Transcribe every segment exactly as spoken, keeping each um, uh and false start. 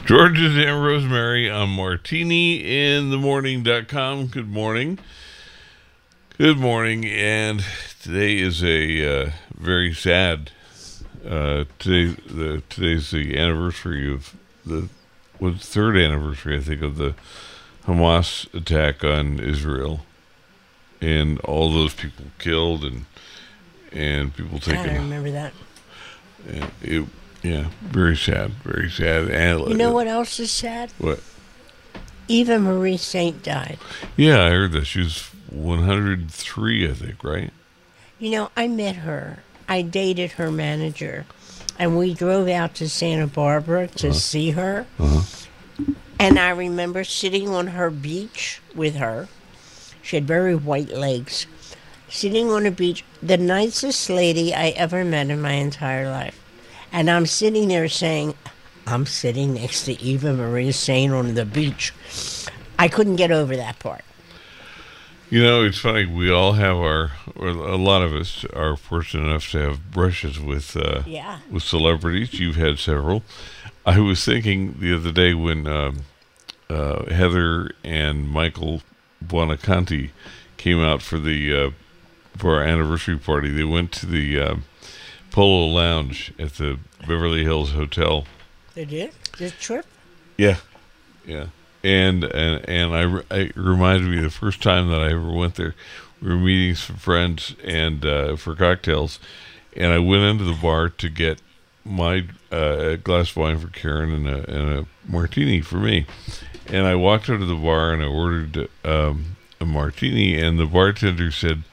George and Rosemary on martini in the morning dot com. Good morning. Good morning. And today is a uh, very sad. Uh, today, the today's the anniversary of the was third anniversary, I think, of the Hamas attack on Israel, and all those people killed and and people taken. I remember that. And it, yeah, very sad, very sad. And you know what else is sad? What? Eva Marie Saint died. Yeah, I heard that. She was one hundred three, I think, right? You know, I met her. I dated her manager, and we drove out to Santa Barbara to uh-huh. see her. Uh-huh. And I remember sitting on her beach with her. She had very white legs. Sitting on a beach, the nicest lady I ever met in my entire life. And I'm sitting there saying, I'm sitting next to Eva Marie Saint on the beach. I couldn't get over that part. You know, it's funny. We all have our, or a lot of us are fortunate enough to have brushes with uh, yeah. with celebrities. You've had several. I was thinking the other day when um, uh, Heather and Michael Buonaconti came out for the uh, for our anniversary party. They went to the uh, Polo Lounge at the Beverly Hills Hotel. They did? This trip? Yeah, yeah. And and and I, I it reminded me the first time that I ever went there. We were meeting some friends and uh, for cocktails, and I went into the bar to get my uh, glass of wine for Karen and a, and a martini for me. And I walked out of the bar and I ordered um, a martini, and the bartender said,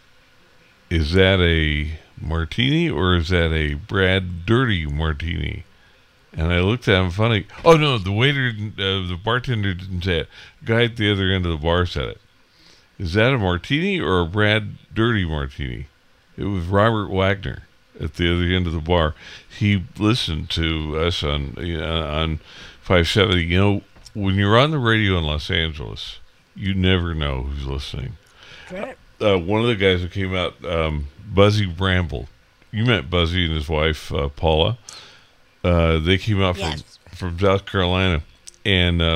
"Is that a martini or is that a Brad Dirty martini?" And I looked at him funny. Oh no, the waiter, uh, the bartender didn't say it. The guy at the other end of the bar said it. Is that a martini or a Brad Dirty martini? It was Robert Wagner at the other end of the bar. He listened to us on you know, on five seventy. You know, when you're on the radio in Los Angeles, you never know who's listening. Right. Uh, one of the guys who came out, um, Buzzy Bramble. You met Buzzy and his wife, uh, Paula. Uh, they came out from, yes. from South Carolina, and uh,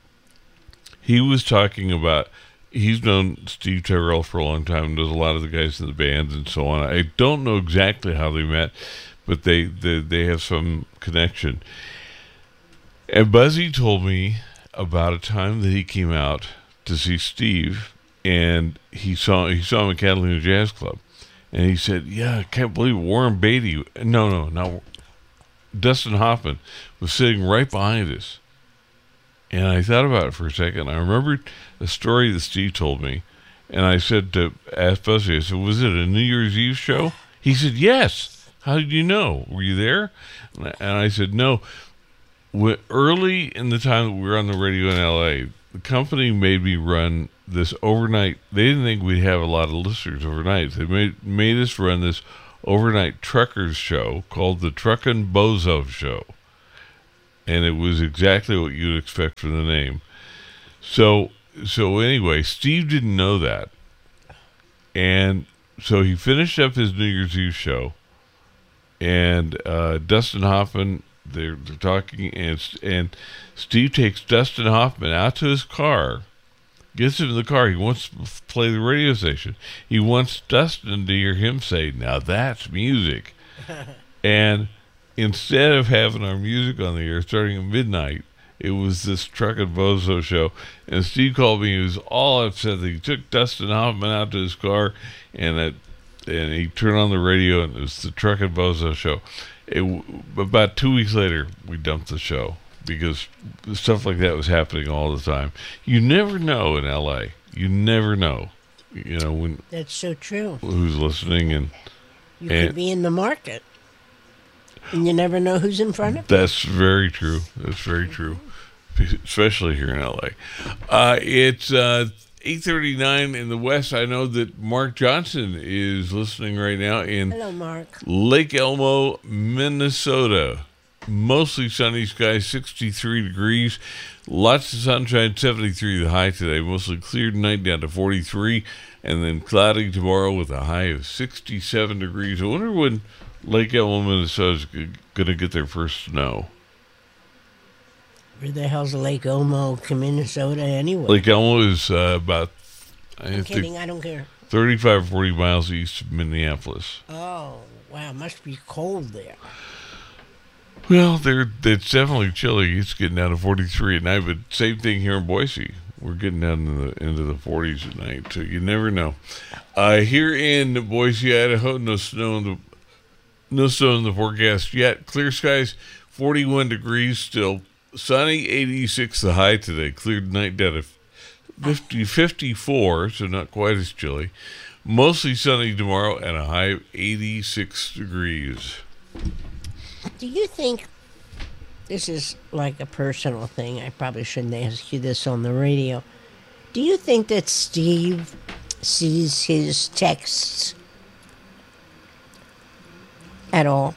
he was talking about, he's known Steve Tyrell for a long time, knows a lot of the guys in the band and so on. I don't know exactly how they met, but they, they, they have some connection. And Buzzy told me about a time that he came out to see Steve, and he saw he saw him at Catalina Jazz Club, and he said, "Yeah, I can't believe Warren Beatty. No, no, not Dustin Hoffman was sitting right behind us." And I thought about it for a second. I remembered the story that Steve told me, and I said to ask Buzzy, I said, "Was it a New Year's Eve show?" He said, "Yes." "How did you know? Were you there?" And I said, "No." Early in the time that we were on the radio in L A, the company made me run this overnight. They didn't think we'd have a lot of listeners overnight. They made made us run this overnight truckers show called the Truckin' Bozo Show, and it was exactly what you'd expect from the name. So, so anyway, Steve didn't know that, and so he finished up his New Year's Eve show, and uh, Dustin Hoffman. They're, they're talking, and and Steve takes Dustin Hoffman out to his car, gets him in the car. He wants to play the radio station. He wants Dustin to hear him say, "Now that's music." And instead of having our music on the air starting at midnight, it was this Truckin' Bozo show. And Steve called me. He was all upset that he took Dustin Hoffman out to his car, and that, and he turned on the radio, and it was the Truckin' Bozo show. It, about two weeks later, we dumped the show because stuff like that was happening all the time. You never know in L A. You never know, you know when. That's so true. Who's listening, and you and, could be in the market, and you never know who's in front of you. That's very true. That's very true, especially here in L A. Uh, it's uh, eight thirty-nine in the West. I know that Mark Johnson is listening right now in Hello, Mark. Lake Elmo, Minnesota. Mostly sunny skies, sixty-three degrees. Lots of sunshine, seventy-three the high today. Mostly clear tonight, down to forty-three. And then cloudy tomorrow with a high of sixty-seven degrees. I wonder when Lake Elmo, Minnesota is going to get their first snow. Where the hell's Lake Como, Minnesota, anyway? Lake Elmo is uh, about I I'm think kidding. I don't care. thirty-five, forty miles east of Minneapolis. Oh, wow. Must be cold there. Well, there it's definitely chilly. It's getting down to forty-three at night, but same thing here in Boise. We're getting down into the, into the forties at night, so you never know. Uh, here in Boise, Idaho, no snow in the no snow in the forecast yet. Clear skies, forty-one degrees still. Sunny, eighty-six the high today. Cleared night down to fifty, fifty-four, so not quite as chilly. Mostly sunny tomorrow and a high of eighty-six degrees. Do you think this is like a personal thing? I probably shouldn't ask you this on the radio. Do you think that Steve sees his texts at all?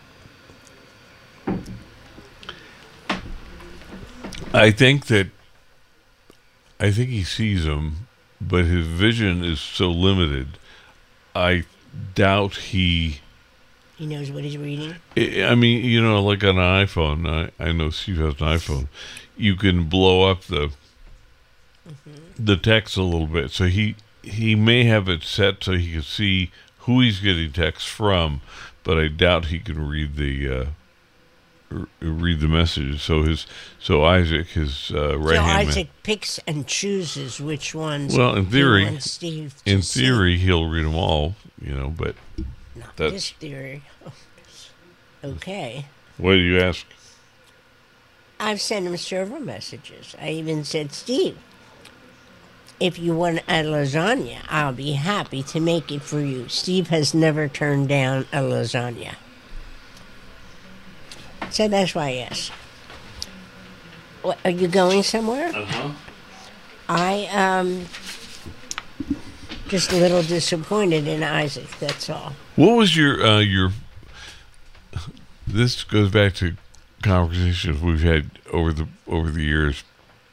I think that I think he sees them, but his vision is so limited. I doubt he. He knows what he's reading? I I mean, you know, like on an iPhone. I, I know Steve has an iPhone. You can blow up the Mm-hmm. the text a little bit, so he he may have it set so he can see who he's getting text from, but I doubt he can read the. Uh, r- read the message. So his, so Isaac, his uh, right So hand Isaac man. picks and chooses which ones Well, in he theory, wants Steve to in see. theory, he'll read them all. You know, but Not that's- this theory. Okay. what do you ask? I've sent him several messages. I even said, Steve, if you want a lasagna, I'll be happy to make it for you. Steve has never turned down a lasagna. So that's why I asked. What, are you going somewhere? Uh-huh. I, um, just a little disappointed in Isaac, that's all. What was your uh, your? This goes back to conversations we've had over the over the years.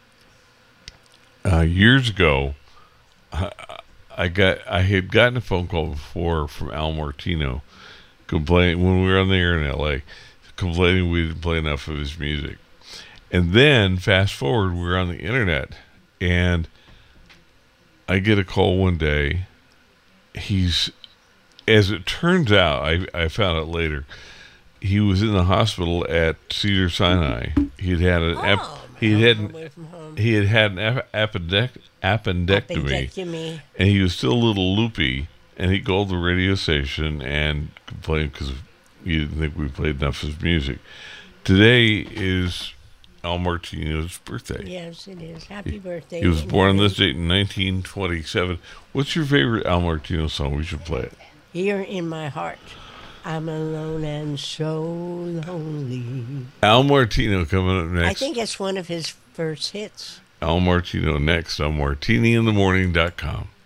Uh, years ago, I, I got I had gotten a phone call before from Al Martino, complaining when we were on the air in L A, complaining we didn't play enough of his music. And then fast forward, we were on the internet, and I get a call one day. He's, as it turns out, I I found out later, he was in the hospital at Cedar Sinai. He had had an ap- Oh, he man, had I'm an, away from home. he had had an ap- appendec- appendectomy, Appendectomy. and he was still a little loopy. And he called the radio station and complained because he didn't think we played enough of his music. Today is Al Martino's birthday. Yes, it is. Happy birthday. He was and born on happy- this date in nineteen twenty-seven. What's your favorite Al Martino song? We should play it. Here in my heart, I'm alone and so lonely. Al Martino coming up next. I think it's one of his first hits. Al Martino next on martini in the morning dot com.